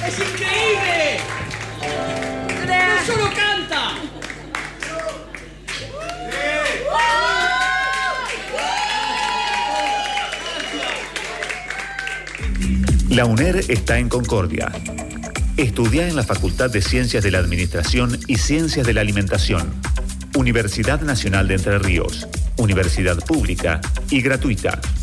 ¡Es increíble! ¡No solo canta! La UNER está en Concordia. Estudia en la Facultad de Ciencias de la Administración y Ciencias de la Alimentación. Universidad Nacional de Entre Ríos. Universidad pública y gratuita.